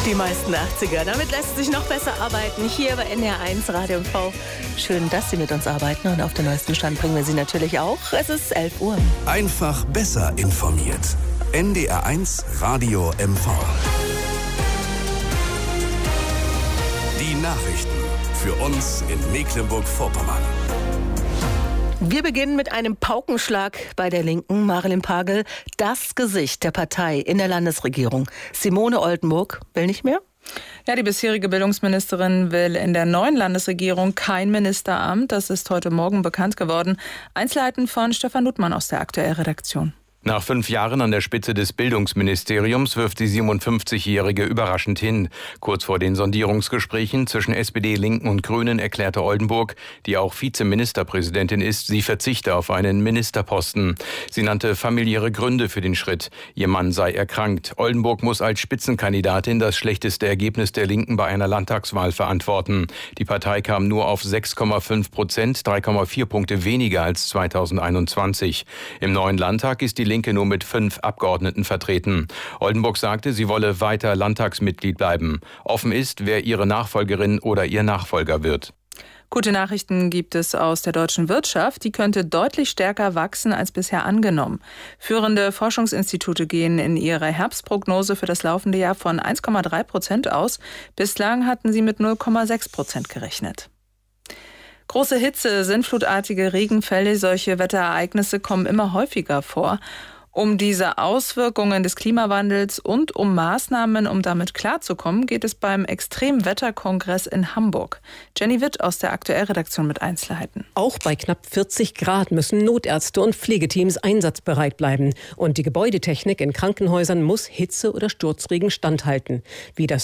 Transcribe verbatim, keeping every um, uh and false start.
Die meisten achtziger. Damit lässt sich noch besser arbeiten. Hier bei N D R eins Radio und V. Schön, dass Sie mit uns arbeiten. Und auf den neuesten Stand bringen wir Sie natürlich auch. Es ist elf Uhr. Einfach besser informiert. N D R eins Radio M V. Die Nachrichten für uns in Mecklenburg-Vorpommern. Wir beginnen mit einem Paukenschlag bei der Linken. Marilyn Pagel, das Gesicht der Partei in der Landesregierung. Simone Oldenburg will nicht mehr? Ja, die bisherige Bildungsministerin will in der neuen Landesregierung kein Ministeramt. Das ist heute Morgen bekannt geworden. Einzelheiten von Stefan Luttmann aus der Aktuell-Redaktion. Nach fünf Jahren an der Spitze des Bildungsministeriums wirft die siebenundfünfzigjährige überraschend hin. Kurz vor den Sondierungsgesprächen zwischen S P D, Linken und Grünen erklärte Oldenburg, die auch Vizeministerpräsidentin ist, sie verzichte auf einen Ministerposten. Sie nannte familiäre Gründe für den Schritt. Ihr Mann sei erkrankt. Oldenburg muss als Spitzenkandidatin das schlechteste Ergebnis der Linken bei einer Landtagswahl verantworten. Die Partei kam nur auf sechs Komma fünf Prozent, drei Komma vier Punkte weniger als zweitausendeinundzwanzig. Im neuen Landtag ist die Linke nur mit fünf Abgeordneten vertreten. Oldenburg sagte, sie wolle weiter Landtagsmitglied bleiben. Offen ist, wer ihre Nachfolgerin oder ihr Nachfolger wird. Gute Nachrichten gibt es aus der deutschen Wirtschaft. Die könnte deutlich stärker wachsen als bisher angenommen. Führende Forschungsinstitute gehen in ihrer Herbstprognose für das laufende Jahr von eins Komma drei Prozent aus. Bislang hatten sie mit null Komma sechs Prozent gerechnet. Große Hitze, sinnflutartige Regenfälle, solche Wetterereignisse kommen immer häufiger vor. Um diese Auswirkungen des Klimawandels und um Maßnahmen, um damit klarzukommen, geht es beim Extremwetterkongress in Hamburg. Jenny Witt aus der Aktuell-Redaktion mit Einzelheiten. Auch bei knapp vierzig Grad müssen Notärzte und Pflegeteams einsatzbereit bleiben. Und die Gebäudetechnik in Krankenhäusern muss Hitze oder Sturzregen standhalten. Wie das